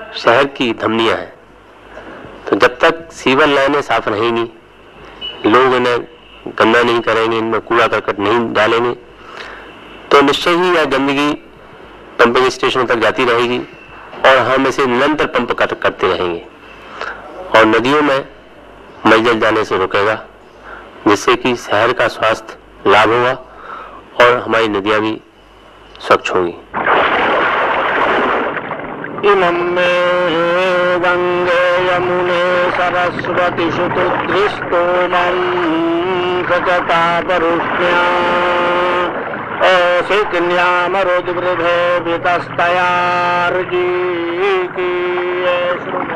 शहर की धमनियां हैं। तो जब तक सीवर लाइनें साफ रहेंगी, लोग इन्हें गंदा नहीं करेंगे, इनमें कूड़ा करकट नहीं डालेंगे, तो निश्चय ही यह गंदगी पंपिंग स्टेशनों तक जाती रहेगी और हम इसे निरंतर पंप करते रहेंगे और नदियों में मलजल जाने से रुकेगा, जिससे कि शहर का स्वास्थ्य लाभ होगा और हमारी नदियां भी स्वच्छ होंगी। इमं मे गंगे यमुने सरस्वती शुतुद्रिस्तोमं सचता परुष्ण्या असिकन्यामरुद्वृधे वितस्तयार्जी की